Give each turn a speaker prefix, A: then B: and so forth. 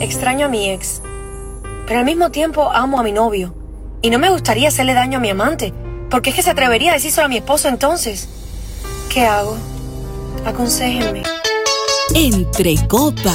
A: extraño a mi ex, pero al mismo tiempo amo a mi novio. Y no me gustaría hacerle daño a mi amante, porque es que se atrevería a decírselo a mi esposo entonces. ¿Qué hago? Aconséjenme.
B: Entre Copas.